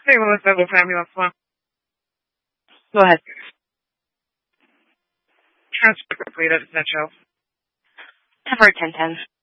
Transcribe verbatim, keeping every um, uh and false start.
Hey, Melissa, with ambulance one. Go ahead. Transfer complete at Central. Cover ten ten.